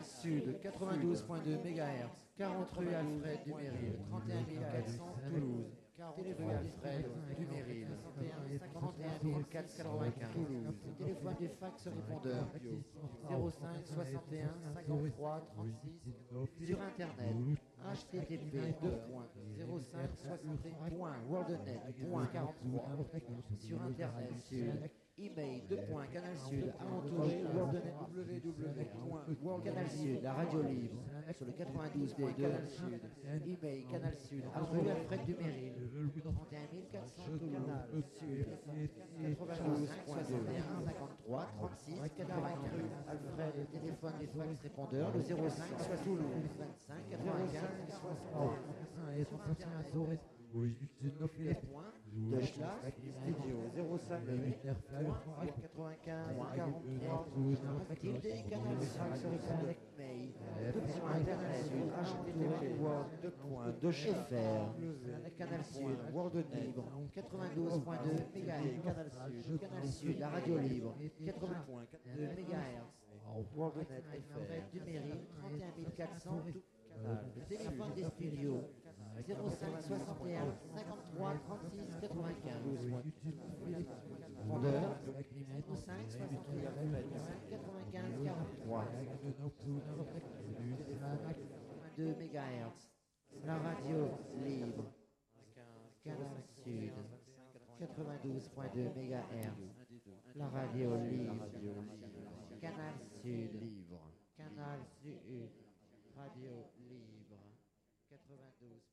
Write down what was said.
Canal Sud, 92.2 MHz, 40 rue Alfred Duméry, 31 400 Toulouse. Téléphone Alfred Duméry, 31 495 Toulouse. Téléphone du fax répondeur, 05 61 53 36. Sur Internet, http://0560.worldnet.43. Sur Internet, email canalsud @worldnet. Sud, la radio libre sur le 92.2 Canal Sud. Email canalsud rue Alfred Duméry, 31 400 Canal Sud, 92 61 53 36 95 rue Alfred. Téléphone des fax répondeurs, le 05 60 25 95 60. Oui, c'est nos Les points de Schlag, studio 05 95 43 activité Canal Sud, mail, Internet, http://fr, Canal Sud, World Libre, 92.2 MHz, Canal Sud, la radio libre, 80.2 MHz, WorldNet FR, Duméry, 31 400, tout canal. Le téléphone des studios, 05 61 53 36 95. Vendeur, 05 61 95 43. 2 MHz. La radio libre. Canal Sud. 92.2 MHz. La radio libre. Canal Sud. Canal Sud. Radio libre. 92.